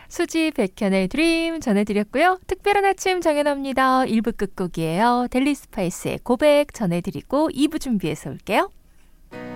수지 백현의 드림 전해드렸고요. 특별한 아침 정연합니다. 1부 끝곡이에요. 델리 스파이스의 고백 전해드리고 2부 준비해서 올게요.